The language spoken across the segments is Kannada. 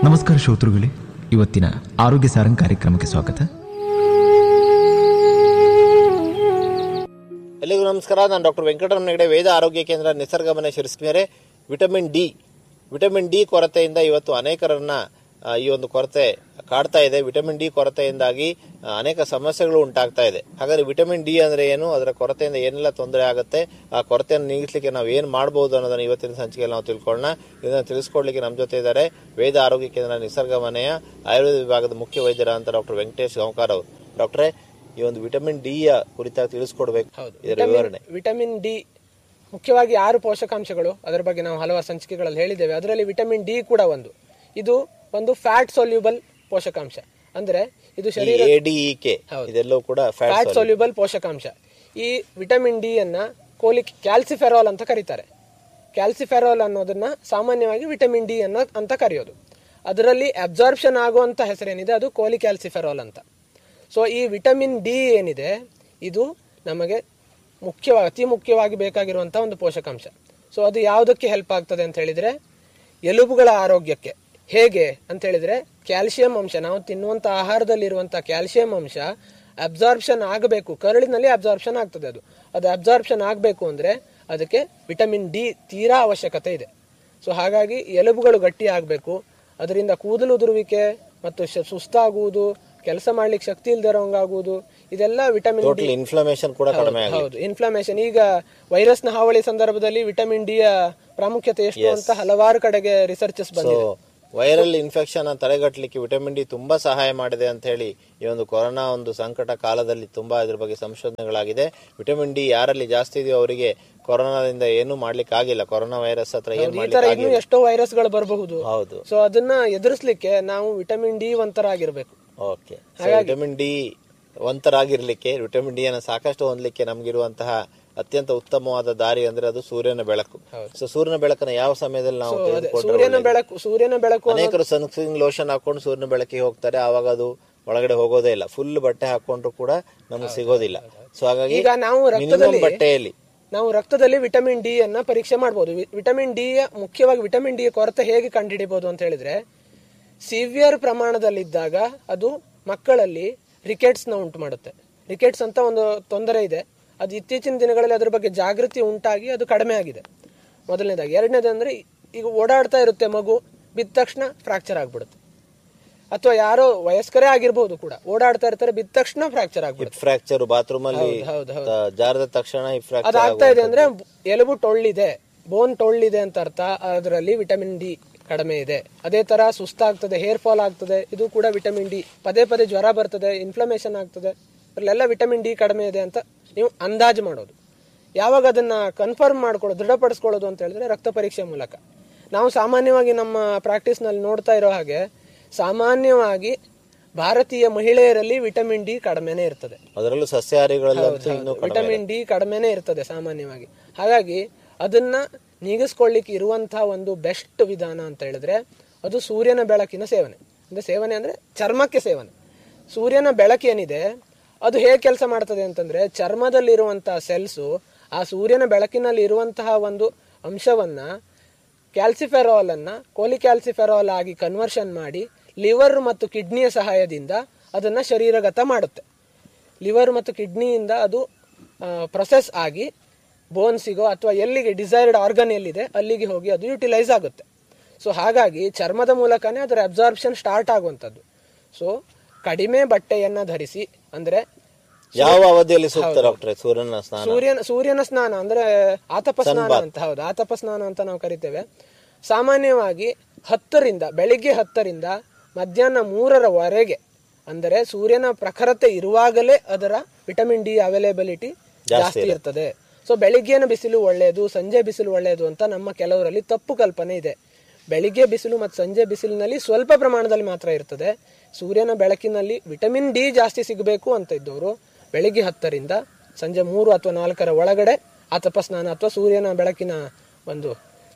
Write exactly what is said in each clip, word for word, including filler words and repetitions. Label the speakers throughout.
Speaker 1: ನಮಸ್ಕಾರ ಶ್ರೋತೃಗಳೇ, ಇವತ್ತಿನ ಆರೋಗ್ಯ ಸಾರಂಗ್ ಕಾರ್ಯಕ್ರಮಕ್ಕೆ ಸ್ವಾಗತ.
Speaker 2: ಎಲ್ಲರಿಗೂ ನಮಸ್ಕಾರ. ನಾನು ಡಾಕ್ಟರ್ ವೆಂಕಟರಮಣ ಹೆಗಡೆ, ವೇದ ಆರೋಗ್ಯ ಕೇಂದ್ರ, Nisargamane, ಶಿರಸಿಕೆರೆ. Vitamin D vitamin D ಕೊರತೆಯಿಂದ ಇವತ್ತು ಅನೇಕರನ್ನ ಈ ಒಂದು ಕೊರತೆ ಕಾಡ್ತಾ ಇದೆ. ವಿಟಮಿನ್ ಡಿ ಕೊರತೆಯಿಂದಾಗಿ ಅನೇಕ ಸಮಸ್ಯೆಗಳು ಉಂಟಾಗ್ತಾ ಇದೆ. ಹಾಗಾದ್ರೆ ವಿಟಮಿನ್ ಡಿ ಅಂದ್ರೆ ಏನು, ಅದರ ಕೊರತೆಯಿಂದ ಏನೆಲ್ಲ ತೊಂದರೆ ಆಗುತ್ತೆ, ಆ ಕೊರತೆಯನ್ನು ನೀಗಿಸಲಿಕ್ಕೆ ನಾವು ಏನ್ ಮಾಡಬಹುದು ಅನ್ನೋದನ್ನ ಇವತ್ತಿನ ಸಂಚಿಕೆಯಲ್ಲಿ ನಾವು ತಿಳ್ಕೊಳ್ಳೋಣ. ಇದನ್ನ ತಿಳಿಸ್ಕೊಡ್ಲಿಕ್ಕೆ ನಮ್ಮ ಜೊತೆ ಇದ್ದಾರೆ ವೇದ ಆರೋಗ್ಯ ಕೇಂದ್ರ, ನಿಸರ್ಗಮನೆಯ ಆಯುರ್ವೇದ ವಿಭಾಗದ ಮುಖ್ಯ ವೈದ್ಯರ ಅಂತ ಡಾಕ್ಟರ್ ವೆಂಕಟೇಶ್ ಗಾಂವ್ಕರ್ ಅವರು. ಡಾಕ್ಟ್ರೇ, ಈ ಒಂದು ವಿಟಮಿನ್ ಡಿ ಯ ಕುರಿತಾಗಿ ತಿಳಿಸ್ಕೊಡ್ಬೇಕು, ಇದರ ವಿವರಣೆ.
Speaker 3: ವಿಟಮಿನ್ ಡಿ ಮುಖ್ಯವಾಗಿ ಆರು ಪೋಷಕಾಂಶಗಳು, ಅದರ ಬಗ್ಗೆ ನಾವು ಹಲವಾರು ಸಂಚಿಕೆಗಳಲ್ಲಿ ಹೇಳಿದ್ದೇವೆ. ಅದರಲ್ಲಿ ವಿಟಮಿನ್ ಡಿ ಕೂಡ ಒಂದು. ಇದು ಒಂದು ಫ್ಯಾಟ್ ಸೊಲ್ಯೂಬಲ್ ಪೋಷಕಾಂಶ, ಅಂದ್ರೆ ಇದು ಶರೀರ
Speaker 2: ಇದೆಲ್ಲವೂ ಕೂಡ
Speaker 3: ಫ್ಯಾಟ್ ಸೊಲ್ಯೂಬಲ್ ಪೋಷಕಾಂಶ. ಈ ವಿಟಮಿನ್ ಡಿ ಅನ್ನ ಕೋಲಿಕ್ ಕ್ಯಾಲ್ಸಿಫೆರಾಲ್ ಅಂತ ಕರೀತಾರೆ. ಕ್ಯಾಲ್ಸಿಫೆರಾಲ್ ಅನ್ನೋದನ್ನ ಸಾಮಾನ್ಯವಾಗಿ ವಿಟಮಿನ್ ಡಿ ಅನ್ನೋ ಅಂತ ಕರೆಯೋದು. ಅದರಲ್ಲಿ ಅಬ್ಸಾರ್ಪ್ಷನ್ ಆಗುವಂತ ಹೆಸರೇನಿದೆ ಅದು ಕೋಲಿಕ್ಯಾಲ್ಸಿಫೆರಾಲ್ ಅಂತ. ಸೊ ಈ ವಿಟಮಿನ್ ಡಿ ಏನಿದೆ ಇದು ನಮಗೆ ಮುಖ್ಯವಾಗಿ ಅತಿ ಮುಖ್ಯವಾಗಿ ಬೇಕಾಗಿರುವಂತಹ ಒಂದು ಪೋಷಕಾಂಶ. ಸೊ ಅದು ಯಾವುದಕ್ಕೆ ಹೆಲ್ಪ್ ಆಗ್ತದೆ ಅಂತ ಹೇಳಿದ್ರೆ, ಎಲುಬುಗಳ ಆರೋಗ್ಯಕ್ಕೆ. ಹೇಗೆ ಅಂತ ಹೇಳಿದ್ರೆ, ಕ್ಯಾಲ್ಸಿಯಂ ಅಂಶ, ನಾವು ತಿನ್ನುವಂತ ಆಹಾರದಲ್ಲಿ ಇರುವಂತಹ ಕ್ಯಾಲ್ಸಿಯಂ ಅಂಶ ಅಬ್ಸಾರ್ಪ್ಷನ್ ಆಗಬೇಕು. ಕರಳಿನಲ್ಲಿ ಅಬ್ಸಾರ್ಪ್ಷನ್ ಆಗ್ತದೆ. ಅದು ಅದು ಅಬ್ಸಾರ್ಪ್ಷನ್ ಆಗಬೇಕು ಅಂದ್ರೆ ಅದಕ್ಕೆ ವಿಟಮಿನ್ ಡಿ ತೀರಾ ಅವಶ್ಯಕತೆ ಇದೆ. ಸೊ ಹಾಗಾಗಿ ಎಲುಬುಗಳು ಗಟ್ಟಿ ಆಗಬೇಕು. ಅದರಿಂದ ಕೂದಲು ಉದುರುವಿಕೆ ಮತ್ತು ಸುಸ್ತಾಗುವುದು, ಕೆಲಸ ಮಾಡ್ಲಿಕ್ಕೆ ಶಕ್ತಿ ಇಲ್ದಿರೋಂಗಾಗುವುದು, ಇದೆಲ್ಲ ವಿಟಮಿನ್ ಡಿ.
Speaker 2: ಇನ್ಫ್ಲಮೇಷನ್ ಕೂಡ ಕಡಿಮೆ ಆಗುತ್ತೆ.
Speaker 3: ಹೌದು, ಇನ್ಫ್ಲಮೇಷನ್. ಈಗ ವೈರಸ್ ನ ಹಾವಳಿ ಸಂದರ್ಭದಲ್ಲಿ ವಿಟಮಿನ್ ಡಿ ಯ ಪ್ರಾಮುಖ್ಯತೆ ಎಷ್ಟು ಅಂತ ಹಲವಾರು ಕಡೆಗೆ ರಿಸರ್ಚಸ್ ಬಂದಿದೆ.
Speaker 2: ವೈರಲ್ ಇನ್ಫೆಕ್ಷನ್ ತಡೆಗಟ್ಟಲಿಕ್ಕೆ ವಿಟಮಿನ್ ಡಿ ತುಂಬಾ ಸಹಾಯ ಮಾಡಿದೆ ಅಂತ ಹೇಳಿ ಈ ಒಂದು ಕೊರೋನಾ ಒಂದು ಸಂಕಟ ಕಾಲದಲ್ಲಿ ತುಂಬಾ ಇದ್ರ ಬಗ್ಗೆ ಸಂಶೋಧನೆಗಳಾಗಿದೆ. ವಿಟಮಿನ್ ಡಿ ಯಾರಲ್ಲಿ ಜಾಸ್ತಿ ಇದೆಯೋ ಅವರಿಗೆ ಕೊರೋನಾದಿಂದ ಏನು ಮಾಡ್ಲಿಕ್ಕೆ ಆಗಿಲ್ಲ. ಕೊರೋನಾ ವೈರಸ್ ಹತ್ರ ಏನ್
Speaker 3: ಇನ್ನು ಎಷ್ಟೋ ವೈರಸ್ ಗಳು ಬರಬಹುದು.
Speaker 2: ಹೌದು.
Speaker 3: ಸೊ ಅದನ್ನ ಎದುರಿಸಲಿಕ್ಕೆ ನಾವು vitamin D ಒಂಥರಾಗಿರ್ಬೇಕು.
Speaker 2: Okay, vitamin D ಒಂಥರಾಗಿರ್ಲಿಕ್ಕೆ, vitamin D ಅನ್ನ ಸಾಕಷ್ಟು ಹೊಂದಲಿಕ್ಕೆ ನಮ್ಗಿರುವಂತಹ ಅತ್ಯಂತ ಉತ್ತಮವಾದ ದಾರಿ ಅಂದ್ರೆ ಅದು ಸೂರ್ಯನ ಬೆಳಕು. ಸೊ ಸೂರ್ಯನ ಬೆಳಕನ್ನ ಯಾವ ಸಮಯದಲ್ಲಿ ನಾವು
Speaker 3: ಸೂರ್ಯನ ಬೆಳಕು ಸೂರ್ಯನ ಬೆಳಕು
Speaker 2: ಅನೇಕರು ಸನ್ಸ್ಕ್ರೀನ್ ಲೋಷನ್ ಹಾಕೊಂಡು ಸೂರ್ಯನ ಬೆಳಕಿಗೆ ಹೋಗ್ತಾರೆ. ಆವಾಗ ಅದು ಒಳಗಡೆ ಹೋಗೋದೇ ಇಲ್ಲ. ಫುಲ್ ಬಟ್ಟೆ ಹಾಕೊಂಡ್ರು ಕೂಡ ನಮ್ಗೆ ಸಿಗೋದಿಲ್ಲ. ಸೊ ಹಾಗಾಗಿ
Speaker 3: ಈಗ ನಾವು ರಕ್ತದಲ್ಲಿ
Speaker 2: ಬಟ್ಟೆಯಲ್ಲಿ
Speaker 3: ನಾವು ರಕ್ತದಲ್ಲಿ ವಿಟಮಿನ್ ಡಿ ಅನ್ನ ಪರೀಕ್ಷೆ ಮಾಡಬಹುದು. ವಿಟಮಿನ್ ಡಿ ಮುಖ್ಯವಾಗಿ ವಿಟಮಿನ್ ಡಿ ಕೊರತೆ ಹೇಗೆ ಕಂಡುಹಿಡಿಯಬಹುದು ಅಂತ ಹೇಳಿದ್ರೆ, ಸಿವಿಯರ್ ಪ್ರಮಾಣದಲ್ಲಿದ್ದಾಗ ಅದು ಮಕ್ಕಳಲ್ಲಿ ರಿಕೆಟ್ಸ್ ನ ಉಂಟು ಮಾಡುತ್ತೆ. ರಿಕೆಟ್ಸ್ ಅಂತ ಒಂದು ತೊಂದರೆ ಇದೆ. ಅದು ಇತ್ತೀಚಿನ ದಿನಗಳಲ್ಲಿ ಅದ್ರ ಬಗ್ಗೆ ಜಾಗೃತಿ ಉಂಟಾಗಿ ಅದು ಕಡಿಮೆ ಆಗಿದೆ, ಮೊದಲನೇದಾಗಿ. ಎರಡನೇದಂದ್ರೆ, ಈಗ ಓಡಾಡ್ತಾ ಇರುತ್ತೆ ಮಗು, ಬಿದ್ದ ತಕ್ಷಣ ಫ್ರಾಕ್ಚರ್ ಆಗ್ಬಿಡುತ್ತೆ. ಅಥವಾ ಯಾರೋ ವಯಸ್ಕರೇ ಆಗಿರ್ಬೋದು ಕೂಡ, ಓಡಾಡ್ತಾ ಇರ್ತಾರೆ, ಬಿದ್ದ ತಕ್ಷಣ ಫ್ರಾಕ್ಚರ್ ಆಗ್ಬಿಡುತ್ತೆ.
Speaker 2: ಫ್ರಾಕ್ಚರ್ ಬಾತ್ರೂಮ್ ಅಲ್ಲಿ ಜಾರದ ತಕ್ಷಣ
Speaker 3: ಅದಾಗ್ತಾ ಇದೆ ಅಂದ್ರೆ ಎಲುಬು ಟೊಳ್ಳಿದೆ, ಬೋನ್ ಟೊಳ್ಳಿದೆ ಅಂತ ಅರ್ಥ. ಅದರಲ್ಲಿ ವಿಟಮಿನ್ ಡಿ ಕಡಿಮೆ ಇದೆ. ಅದೇ ತರ ಸುಸ್ತಾಗ್ತದೆ, ಹೇರ್ ಫಾಲ್ ಆಗ್ತದೆ, ಇದು ಕೂಡ ವಿಟಮಿನ್ ಡಿ. ಪದೇ ಪದೇ ಜ್ವರ ಬರ್ತದೆ, ಇನ್ಫ್ಲಮೇಷನ್ ಆಗ್ತದೆ, ಅಲ್ಲೆಲ್ಲ ವಿಟಮಿನ್ ಡಿ ಕಡಿಮೆ ಇದೆ ಅಂತ ನೀವು ಅಂದಾಜು ಮಾಡೋದು. ಯಾವಾಗ ಅದನ್ನ ಕನ್ಫರ್ಮ್ ಮಾಡ್ಕೊಳ್ಳೋದು, ದೃಢಪಡಿಸ್ಕೊಳ್ಳೋದು ಅಂತ ಹೇಳಿದ್ರೆ ರಕ್ತ ಪರೀಕ್ಷೆ ಮೂಲಕ. ನಾವು ಸಾಮಾನ್ಯವಾಗಿ ನಮ್ಮ ಪ್ರಾಕ್ಟೀಸ್ ನಲ್ಲಿ ನೋಡ್ತಾ ಇರೋ ಹಾಗೆ, ಸಾಮಾನ್ಯವಾಗಿ ಭಾರತೀಯ ಮಹಿಳೆಯರಲ್ಲಿ ವಿಟಮಿನ್ ಡಿ ಕಡಿಮೆನೆ ಇರ್ತದೆ.
Speaker 2: ಅದರಲ್ಲೂ ಸಸ್ಯಾಹಾರಿಗಳಲ್ಲಿ
Speaker 3: ವಿಟಮಿನ್ ಡಿ ಕಡಿಮೆನೆ ಇರ್ತದೆ ಸಾಮಾನ್ಯವಾಗಿ. ಹಾಗಾಗಿ ಅದನ್ನ ನೀಗಿಸ್ಕೊಳ್ಳಿಕ್ಕೆ ಇರುವಂತಹ ಒಂದು ಬೆಸ್ಟ್ ವಿಧಾನ ಅಂತ ಹೇಳಿದ್ರೆ ಅದು ಸೂರ್ಯನ ಬೆಳಕಿನ ಸೇವನೆ. ಅಂದ್ರೆ ಸೇವನೆ ಅಂದ್ರೆ ಚರ್ಮಕ್ಕೆ ಸೇವನೆ. ಸೂರ್ಯನ ಬೆಳಕೇನಿದೆ ಅದು ಹೇಗೆ ಕೆಲಸ ಮಾಡ್ತದೆ ಅಂತಂದ್ರೆ, ಚರ್ಮದಲ್ಲಿರುವಂತಹ ಸೆಲ್ಸು ಆ ಸೂರ್ಯನ ಬೆಳಕಿನಲ್ಲಿ ಇರುವಂತಹ ಒಂದು ಅಂಶವನ್ನ ಕ್ಯಾಲ್ಸಿಫೆರಾಲ್ ಅನ್ನ ಕೋಲಿಕ್ಯಾಲ್ಸಿಫೆರಾಲ್ ಆಗಿ ಕನ್ವರ್ಷನ್ ಮಾಡಿ ಲಿವರ್ ಮತ್ತು ಕಿಡ್ನಿಯ ಸಹಾಯದಿಂದ ಅದನ್ನ ಶರೀರಗತ ಮಾಡುತ್ತೆ. ಲಿವರ್ ಮತ್ತು ಕಿಡ್ನಿಯಿಂದ ಅದು ಪ್ರೊಸೆಸ್ ಆಗಿ ಬೋನ್ಸಿಗೋ ಅಥವಾ ಎಲ್ಲಿಗೆ ಡಿಸೈರ್ಡ್ ಆರ್ಗನ್ ಎಲ್ಲಿದೆ ಅಲ್ಲಿಗೆ ಹೋಗಿ ಅದು ಯುಟಿಲೈಸ್ ಆಗುತ್ತೆ. ಸೊ ಹಾಗಾಗಿ ಚರ್ಮದ ಮೂಲಕನೇ ಅದರ ಅಬ್ಸಾರ್ಪ್ಷನ್ ಸ್ಟಾರ್ಟ್ ಆಗುವಂಥದ್ದು. ಸೊ ಕಡಿಮೆ ಬಟ್ಟೆಯನ್ನ ಧರಿಸಿ, ಅಂದ್ರೆ
Speaker 2: ಯಾವ ಅವಧಿಯಲ್ಲಿ ಸೂಕ್ತ ಡಾಕ್ಟರ್ ಸೂರ್ಯನ ಸ್ನಾನ?
Speaker 3: ಸೂರ್ಯನ ಸೂರ್ಯನ ಸ್ನಾನ ಅಂದ್ರೆ ಆತಪ ಸ್ನಾನ ಅಂತ. ಹೌದು, ಆತಪ ಸ್ನಾನ ಅಂತ ನಾವು ಕರಿತೇವೆ. ಸಾಮಾನ್ಯವಾಗಿ ಹತ್ತರಿಂದ ಬೆಳಿಗ್ಗೆ ಹತ್ತರಿಂದ ಮಧ್ಯಾಹ್ನ ಮೂರರವರೆಗೆ, ಅಂದರೆ ಸೂರ್ಯನ ಪ್ರಖರತೆ ಇರುವಾಗಲೇ ಅದರ ವಿಟಮಿನ್ ಡಿ ಅವೈಲೇಬಿಲಿಟಿ ಜಾಸ್ತಿ ಇರ್ತದೆ. ಸೊ ಬೆಳಿಗ್ಗೆನ ಬಿಸಿಲು ಒಳ್ಳೆಯದು, ಸಂಜೆ ಬಿಸಿಲು ಒಳ್ಳೆಯದು ಅಂತ ನಮ್ಮ ಕೆಲವರಲ್ಲಿ ತಪ್ಪು ಕಲ್ಪನೆ ಇದೆ. ಬೆಳಿಗ್ಗೆ ಬಿಸಿಲು ಮತ್ತು ಸಂಜೆ ಬಿಸಿಲಿನಲ್ಲಿ ಸ್ವಲ್ಪ ಪ್ರಮಾಣದಲ್ಲಿ ಮಾತ್ರ ಇರ್ತದೆ. ಸೂರ್ಯನ ಬೆಳಕಿನಲ್ಲಿ ವಿಟಮಿನ್ ಡಿ ಜಾಸ್ತಿ ಸಿಗಬೇಕು ಅಂತ ಇದ್ದವರು ಬೆಳಿಗ್ಗೆ ಹತ್ತರಿಂದ ಸಂಜೆ ಮೂರು ಅಥವಾ ನಾಲ್ಕರ ಒಳಗಡೆ ಆತಪ ಸ್ನಾನ ಅಥವಾ ಸೂರ್ಯನ ಬೆಳಕಿನ ಒಂದು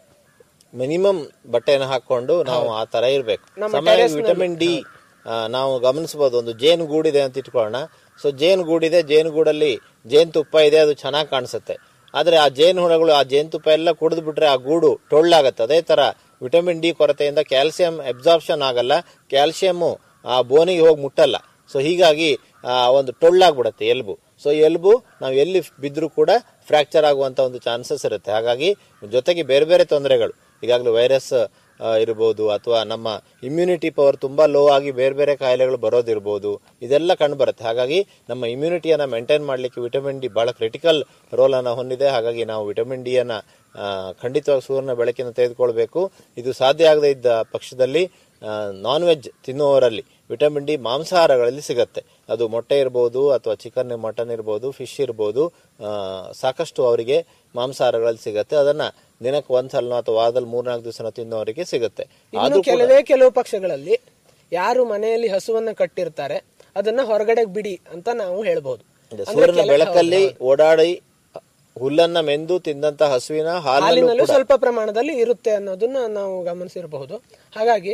Speaker 2: ಮಿನಿಮಮ್ ಬಟ್ಟೆಯನ್ನು ಹಾಕೊಂಡು ನಾವು ಆ ತರ ಇರ್ಬೇಕು. ವಿಟಮಿನ್ ಡಿ ನಾವು ಗಮನಿಸಬಹುದು. ಒಂದು ಜೇನು ಗೂಡಿದೆ ಅಂತ ಇಟ್ಕೊಳ್ಳೋಣ. ಸೊ ಜೇನು ಗೂಡಿದೆ, ಜೇನು ಗೂಡಲ್ಲಿ ಜೇನು ತುಪ್ಪ ಇದೆ, ಅದು ಚೆನ್ನಾಗಿ ಕಾಣಿಸುತ್ತೆ. ಆದರೆ ಆ ಜೇನು ಹುಳಗಳು ಆ ಜೇನುತುಪ್ಪ ಎಲ್ಲ ಕುಡಿದು ಬಿಟ್ರೆ ಆ ಗೂಡು ಟೊಳ್ಳಾಗತ್ತೆ. ಅದೇ ತರ ವಿಟಮಿನ್ ಡಿ ಕೊರತೆಯಿಂದ ಕ್ಯಾಲ್ಸಿಯಂ ಅಬ್ಸಾರ್ಪ್ಷನ್ ಆಗಲ್ಲ, ಕ್ಯಾಲ್ಸಿಯಮ್ಮು ಆ ಬೋನಿಗೆ ಹೋಗಿ ಮುಟ್ಟಲ್ಲ. ಸೊ ಹೀಗಾಗಿ ಆ ಒಂದು ಟೊಳ್ಳಾಗ್ಬಿಡತ್ತೆ ಎಲುಬು. ಸೊ ಎಲುಬು ನಾವು ಎಲ್ಲಿ ಬಿದ್ದರೂ ಕೂಡ ಫ್ರಾಕ್ಚರ್ ಆಗುವಂತ ಒಂದು ಚಾನ್ಸಸ್ ಇರುತ್ತೆ. ಹಾಗಾಗಿ ಜೊತೆಗೆ ಬೇರೆ ಬೇರೆ ತೊಂದರೆಗಳು, ಈಗಾಗಲೇ ವೈರಸ್ ಇರ್ಬೋದು ಅಥವಾ ನಮ್ಮ ಇಮ್ಯುನಿಟಿ ಪವರ್ ತುಂಬಾ ಲೋ ಆಗಿ ಬೇರೆ ಬೇರೆ ಕಾಯಿಲೆಗಳು ಬರೋದಿರ್ಬೋದು, ಇದೆಲ್ಲ ಕಂಡು ಬರುತ್ತೆ. ಹಾಗಾಗಿ ನಮ್ಮ ಇಮ್ಯುನಿಟಿಯನ್ನ ಮೇಂಟೈನ್ ಮಾಡಲಿಕ್ಕೆ ವಿಟಮಿನ್ ಡಿ ಬಹಳ ಕ್ರಿಟಿಕಲ್ ರೋಲ್ ಅನ್ನ ಹೊಂದಿದೆ. ಹಾಗಾಗಿ ನಾವು ವಿಟಮಿನ್ ಡಿ ಅನ್ನ ಖಂಡಿತವಾಗಿ ಸೂರ್ಯನ ಬೆಳಕಿನ ತೆಗೆದುಕೊಳ್ಬೇಕು. ಇದು ಸಾಧ್ಯ ಆಗದೇ ಇದ್ದ ಪಕ್ಷದಲ್ಲಿ ನಾನ್ ವೆಜ್ ತಿನ್ನುವವರಲ್ಲಿ ವಿಟಮಿನ್ ಡಿ ಮಾಂಸಾಹಾರಗಳಲ್ಲಿ ಸಿಗುತ್ತೆ. ಅದು ಮೊಟ್ಟೆ ಇರ್ಬೋದು ಅಥವಾ ಚಿಕನ್ ಮಟನ್ ಇರ್ಬೋದು, ಫಿಶ್ ಇರ್ಬೋದು, ಸಾಕಷ್ಟು ಅವರಿಗೆ ಮಾಂಸಾಹಾರಗಳಲ್ಲಿ ಸಿಗುತ್ತೆ. ಅದನ್ನ ದಿನಕ್ಕೆ ಒಂದ್ಸಲ ಅಥವಾ ವಾರದಲ್ಲಿ ಮೂರ್ನಾಲ್ಕು ದಿವಸ ತಿನ್ನೋರಿಗೆ ಸಿಗುತ್ತೆ.
Speaker 3: ಅದು ಕೆಲವೇ ಕೆಲವು ಪಕ್ಷಗಳಲ್ಲಿ ಯಾರು ಮನೆಯಲ್ಲಿ ಹಸುವನ್ನ ಕಟ್ಟಿರ್ತಾರೆ ಅದನ್ನ ಹೊರಗಡೆ ಬಿಡಿ ಅಂತ ನಾವು ಹೇಳ್ಬಹುದು.
Speaker 2: ಸೂರ್ಯನ ಬೆಳಕಲ್ಲಿ ಓಡಾಡಿ ಹುಲ್ಲನ್ನ ಮೆಂದು ತಿಂದಂತ ಹಸುವಿನ
Speaker 3: ಹಾಲಿನಲ್ಲೂ ಸ್ವಲ್ಪ ಪ್ರಮಾಣದಲ್ಲಿ ಇರುತ್ತೆ ಅನ್ನೋದನ್ನ ನಾವು ಗಮನಿಸಿರಬಹುದು. ಹಾಗಾಗಿ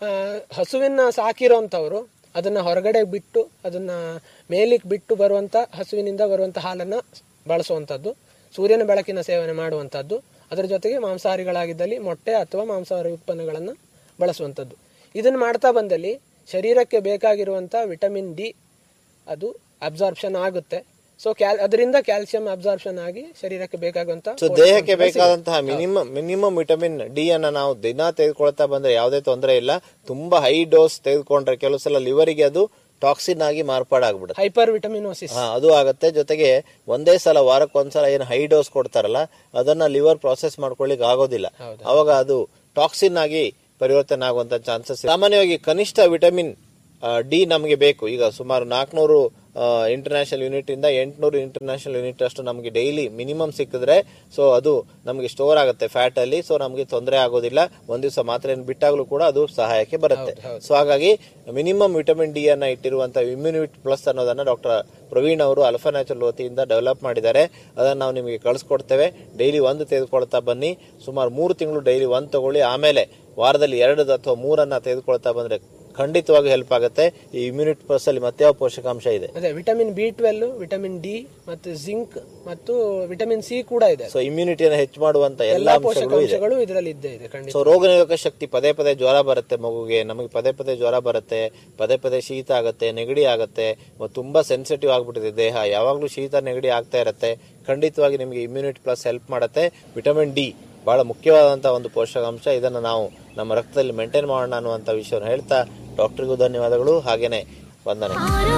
Speaker 3: ಹಸುವಿನ ಸಾಕಿರೋಂಥವ್ರು ಅದನ್ನ ಹೊರಗಡೆ ಬಿಟ್ಟು ಅದನ್ನ ಮೇಲಿಗೆ ಬಿಟ್ಟು ಬರುವಂತ ಹಸುವಿನಿಂದ ಬರುವಂತ ಹಾಲನ್ನ ಬಳಸುವಂತದ್ದು, ಸೂರ್ಯನ ಬೆಳಕಿನ ಸೇವನೆ ಮಾಡುವಂತದ್ದು, ಅದರ ಜೊತೆಗೆ ಮಾಂಸಾಹಾರಿಗಳಾಗಿದ್ದಲ್ಲಿ ಮೊಟ್ಟೆ ಅಥವಾ ಮಾಂಸಾಹಾರಿ ಉತ್ಪನ್ನಗಳನ್ನು ಬಳಸುವಂಥದ್ದು. ಇದನ್ನು ಮಾಡ್ತಾ ಬಂದಲ್ಲಿ ಶರೀರಕ್ಕೆ ಬೇಕಾಗಿರುವಂಥ ವಿಟಮಿನ್ ಡಿ ಅದು ಅಬ್ಸಾರ್ಪ್ಷನ್ ಆಗುತ್ತೆ. ಸೊ ಕ್ಯಾಲ್ ಅದರಿಂದ ಕ್ಯಾಲ್ಸಿಯಂ ಅಬ್ಸಾರ್ಪ್ಷನ್ ಆಗಿ ಶರೀರಕ್ಕೆ ಬೇಕಾಗುವಂತ
Speaker 2: ಸೊ ದೇಹಕ್ಕೆ ಬೇಕಾದಂತಹ ಮಿನಿಮಮ್ ಮಿನಿಮಮ್ ವಿಟಮಿನ್ ಡಿ ಅನ್ನ ನಾವು ದಿನ ತೆಗೆದುಕೊಳ್ತಾ ಬಂದ್ರೆ ಯಾವುದೇ ತೊಂದರೆ ಇಲ್ಲ. ತುಂಬಾ ಹೈ ಡೋಸ್ ತೆಗೆದುಕೊಂಡ್ರೆ ಕೆಲವು ಸಲ ಲಿವರಿಗೆ ಅದು ಟಾಕ್ಸಿನ್ ಆಗಿ ಮಾರ್ಪಾಡಾಗ್ಬಿಡುತ್ತೆ,
Speaker 3: ಹೈಪರ್ ವಿಟಮಿನೋಸಿಸ್
Speaker 2: ಅದು ಆಗುತ್ತೆ. ಜೊತೆಗೆ ಒಂದೇ ಸಲ ವಾರಕ್ಕೊಂದ್ಸಲ ಏನು ಹೈ ಡೋಸ್ ಕೊಡ್ತಾರಲ್ಲ ಅದನ್ನ ಲಿವರ್ ಪ್ರಾಸೆಸ್ ಮಾಡ್ಕೊಳ್ಳಿಕ್ ಆಗೋದಿಲ್ಲ. ಅವಾಗ ಅದು ಟಾಕ್ಸಿನ್ ಆಗಿ ಪರಿವರ್ತನೆ ಆಗುವಂತ ಚಾನ್ಸಸ್. ಸಾಮಾನ್ಯವಾಗಿ ಕನಿಷ್ಠ ವಿಟಮಿನ್ ಡಿ ನಮಗೆ ಬೇಕು. ಈಗ ಸುಮಾರು ನಾಲ್ಕನೂರು ಇಂಟರ್ನ್ಯಾಷನಲ್ ಯೂನಿಟ್ ಇಂದ ಎಂಟುನೂರು ಇಂಟರ್ನ್ಯಾಷನಲ್ ಯೂನಿಟ್ ಅಷ್ಟು ನಮಗೆ ಡೈಲಿ ಮಿನಿಮಮ್ ಸಿಕ್ಕಿದ್ರೆ ಸೊ ಅದು ನಮಗೆ ಸ್ಟೋರ್ ಆಗುತ್ತೆ ಫ್ಯಾಟ್ ಅಲ್ಲಿ. ಸೊ ನಮಗೆ ತೊಂದರೆ ಆಗೋದಿಲ್ಲ. ಒಂದ್ ದಿವಸ ಮಾತ್ರ ಬಿಟ್ಟಾಗ್ಲೂ ಕೂಡ ಅದು ಸಹಾಯಕ್ಕೆ ಬರುತ್ತೆ. ಸೊ ಹಾಗಾಗಿ ಮಿನಿಮಮ್ ವಿಟಮಿನ್ ಡಿ ಅನ್ನ ಇಟ್ಟಿರುವಂತ ಇಮ್ಯುನಿಟಿ ಪ್ಲಸ್ ಅನ್ನೋದನ್ನ ಡಾಕ್ಟರ್ ಪ್ರವೀಣ್ ಅವರು ಅಲ್ಫಾ ನ್ಯಾಚುರಲ್ ವತಿಯಿಂದ ಡೆವಲಪ್ ಮಾಡಿದ್ದಾರೆ. ಅದನ್ನ ನಾವು ನಿಮಗೆ ಕಳಿಸ್ಕೊಡ್ತೇವೆ. ಡೈಲಿ ಒಂದು ತೆಗೆದುಕೊಳ್ತಾ ಬನ್ನಿ. ಸುಮಾರು ಮೂರು ತಿಂಗಳು ಡೈಲಿ ಒಂದು ತಗೊಳ್ಳಿ. ಆಮೇಲೆ ವಾರದಲ್ಲಿ ಎರಡು ಅಥವಾ ಮೂರನ್ನ ತೆಗೆದುಕೊಳ್ತಾ ಬಂದ್ರೆ ಖಂಡಿತವಾಗಿ ಹೆಲ್ಪ್ ಆಗುತ್ತೆ. ಈ ಇಮ್ಯುನಿಟಿ ಪ್ಲಸ್ ಅಲ್ಲಿ ಮತ್ತೆ ಯಾವ ಪೋಷಕಾಂಶ ಇದೆ?
Speaker 3: ಅದೇ vitamin B twelve, vitamin D ಮತ್ತು ಜಿಂಕ್ ಮತ್ತು ವಿಟಮಿನ್ ಸಿ ಕೂಡ ಇದೆ.
Speaker 2: ಸೊ ಇಮ್ಯುನಿಟಿಯನ್ನು ಹೆಚ್ಚು ಮಾಡುವಂತ ಎಲ್ಲಾ
Speaker 3: ಪೋಷಕಾಂಶಗಳು ಇದರಲ್ಲಿ ಇದ್ದೇ ಇದೆ.
Speaker 2: ಸೊ ರೋಗ ನಿರೋಧಕ ಶಕ್ತಿ, ಪದೇ ಪದೇ ಜ್ವರ ಬರುತ್ತೆ ಮಗುಗೆ, ನಮಗೆ ಪದೇ ಪದೇ ಜ್ವರ ಬರುತ್ತೆ, ಪದೇ ಪದೇ ಶೀತ ಆಗುತ್ತೆ, ನೆಗಡಿ ಆಗುತ್ತೆ, ತುಂಬಾ ಸೆನ್ಸಿಟಿವ್ ಆಗ್ಬಿಟ್ಟಿದೆ ದೇಹ, ಯಾವಾಗ್ಲೂ ಶೀತ ನೆಗಡಿ ಆಗ್ತಾ ಇರುತ್ತೆ. ಖಂಡಿತವಾಗಿ ನಿಮಗೆ ಇಮ್ಯುನಿಟಿ ಪ್ಲಸ್ ಹೆಲ್ಪ್ ಮಾಡುತ್ತೆ. ವಿಟಮಿನ್ ಡಿ ಬಹಳ ಮುಖ್ಯವಾದಂತಹ ಒಂದು ಪೋಷಕಾಂಶ. ಇದನ್ನು ನಾವು ನಮ್ಮ ರಕ್ತದಲ್ಲಿ ಮೇಂಟೈನ್ ಮಾಡೋಣ ಅನ್ನುವಂತ ವಿಷಯವನ್ನು ಹೇಳ್ತಾ ಡಾಕ್ಟರ್ಗೂ ಧನ್ಯವಾದಗಳು, ಹಾಗೇನೆ ವಂದನೆ.